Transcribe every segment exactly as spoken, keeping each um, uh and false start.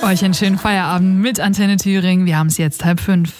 Euch einen schönen Feierabend mit Antenne Thüringen. Wir haben es jetzt halb fünf.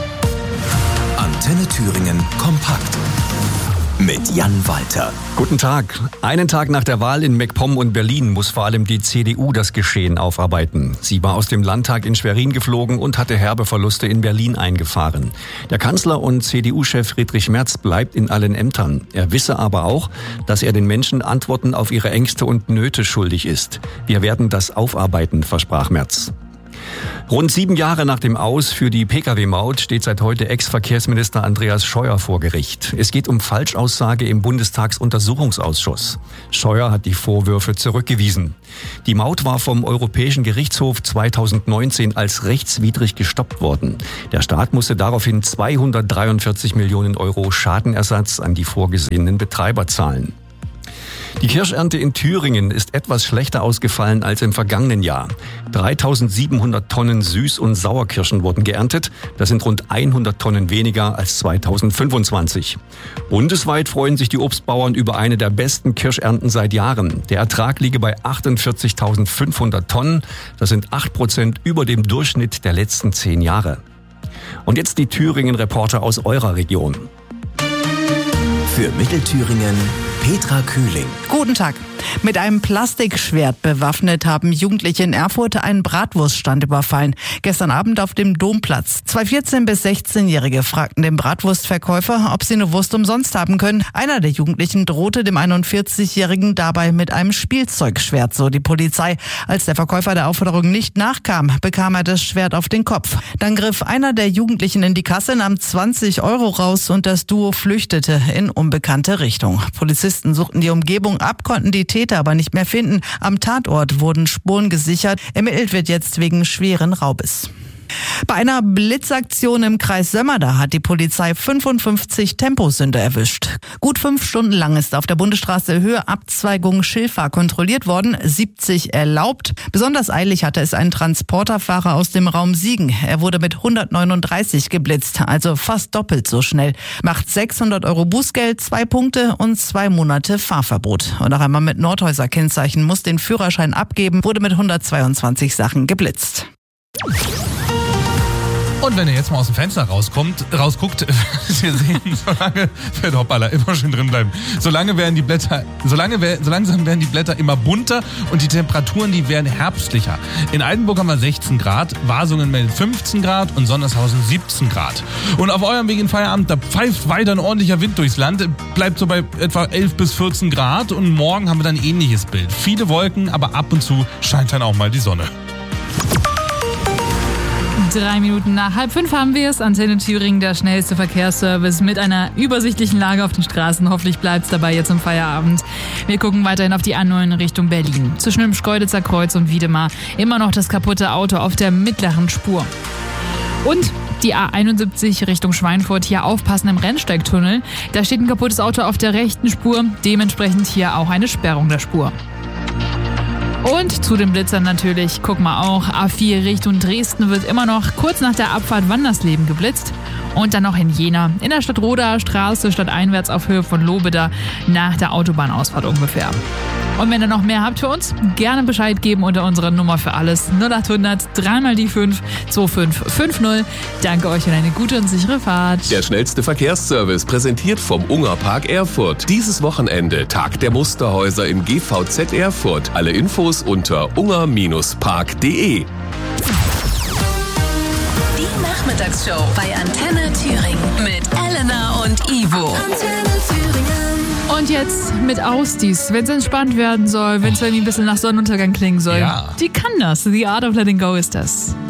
Antenne Thüringen kompakt mit Jan Walter. Guten Tag. Einen Tag nach der Wahl in MacPom und Berlin muss vor allem die C D U das Geschehen aufarbeiten. Sie war aus dem Landtag in Schwerin geflogen und hatte herbe Verluste in Berlin eingefahren. Der Kanzler und C D U-Chef Friedrich Merz bleibt in allen Ämtern. Er wisse aber auch, dass er den Menschen Antworten auf ihre Ängste und Nöte schuldig ist. Wir werden das aufarbeiten, versprach Merz. Rund sieben Jahre nach dem Aus für die Pkw-Maut steht seit heute Ex-Verkehrsminister Andreas Scheuer vor Gericht. Es geht um Falschaussage im Bundestagsuntersuchungsausschuss. Scheuer hat die Vorwürfe zurückgewiesen. Die Maut war vom Europäischen Gerichtshof zweitausendneunzehn als rechtswidrig gestoppt worden. Der Staat musste daraufhin zweihundertdreiundvierzig Millionen Euro Schadenersatz an die vorgesehenen Betreiber zahlen. Die Kirschernte in Thüringen ist etwas schlechter ausgefallen als im vergangenen Jahr. dreitausendsiebenhundert Tonnen Süß- und Sauerkirschen wurden geerntet. Das sind rund hundert Tonnen weniger als zweitausendfünfundzwanzig. Bundesweit freuen sich die Obstbauern über eine der besten Kirschernten seit Jahren. Der Ertrag liege bei achtundvierzigtausendfünfhundert Tonnen. Das sind acht Prozent über dem Durchschnitt der letzten zehn Jahre. Und jetzt die Thüringen-Reporter aus eurer Region. Für Mittelthüringen Petra Kühling. Guten Tag. Mit einem Plastikschwert bewaffnet haben Jugendliche in Erfurt einen Bratwurststand überfallen. Gestern Abend auf dem Domplatz. Zwei vierzehn- bis sechzehnjährige fragten den Bratwurstverkäufer, ob sie eine Wurst umsonst haben können. Einer der Jugendlichen drohte dem einundvierzigjährigen dabei mit einem Spielzeugschwert, so die Polizei. Als der Verkäufer der Aufforderung nicht nachkam, bekam er das Schwert auf den Kopf. Dann griff einer der Jugendlichen in die Kasse, nahm zwanzig Euro raus und das Duo flüchtete in unbekannte Richtung. Polizisten suchten die Umgebung ab, konnten die Täter aber nicht mehr finden. Am Tatort wurden Spuren gesichert. Ermittelt wird jetzt wegen schweren Raubes. Bei einer Blitzaktion im Kreis Sömmerda hat die Polizei fünfundfünfzig Temposünder erwischt. Gut fünf Stunden lang ist auf der Bundesstraße Höhe Abzweigung Schilfach kontrolliert worden, siebzig erlaubt. Besonders eilig hatte es ein Transporterfahrer aus dem Raum Siegen. Er wurde mit hundertneununddreißig geblitzt, also fast doppelt so schnell. Macht sechshundert Euro Bußgeld, zwei Punkte und zwei Monate Fahrverbot. Und auch einmal mit Nordhäuser-Kennzeichen muss den Führerschein abgeben, wurde mit hundertzweiundzwanzig Sachen geblitzt. Und wenn ihr jetzt mal aus dem Fenster rauskommt, rausguckt, wir sehen, solange, hoppala, immer schön drin bleiben, solange werden die Blätter, solange, so langsam werden die Blätter immer bunter und die Temperaturen, die werden herbstlicher. In Altenburg haben wir sechzehn Grad, Wasungen meldet fünfzehn Grad und Sondershausen siebzehn Grad. Und auf eurem Weg in Feierabend, da pfeift weiter ein ordentlicher Wind durchs Land, bleibt so bei etwa elf bis vierzehn Grad und morgen haben wir dann ein ähnliches Bild. Viele Wolken, aber ab und zu scheint dann auch mal die Sonne. Drei Minuten nach halb fünf haben wir es. Antenne Thüringen, der schnellste Verkehrsservice mit einer übersichtlichen Lage auf den Straßen. Hoffentlich bleibt es dabei jetzt im Feierabend. Wir gucken weiterhin auf die A neun Richtung Berlin. Zwischen dem Schkeuditzer Kreuz und Wiedemar immer noch das kaputte Auto auf der mittleren Spur. Und die A einundsiebzig Richtung Schweinfurt, hier aufpassen im Rennsteigtunnel. Da steht ein kaputtes Auto auf der rechten Spur, dementsprechend hier auch eine Sperrung der Spur. Und zu den Blitzern natürlich, guck mal auch, A vier Richtung Dresden wird immer noch kurz nach der Abfahrt Wandersleben geblitzt. Und dann noch in Jena, in der Stadtroder Straße, stadteinwärts auf Höhe von Lobeda, nach der Autobahnausfahrt ungefähr. Und wenn ihr noch mehr habt für uns, gerne Bescheid geben unter unserer Nummer für alles null achthundert drei mal die fünf zwei fünf fünf null. Danke euch und eine gute und sichere Fahrt. Der schnellste Verkehrsservice präsentiert vom Ungerpark Erfurt. Dieses Wochenende Tag der Musterhäuser im G V Z Erfurt. Alle Infos unter unger Bindestrich park punkt de. Die Nachmittagsshow bei Antenne Thüringen mit Elena und Ivo. Antenne Thüringen. Und jetzt mit Ausdies, wenn es entspannt werden soll, wenn es irgendwie ein bisschen nach Sonnenuntergang klingen soll. Ja. Die kann das. The Art of Letting Go ist das.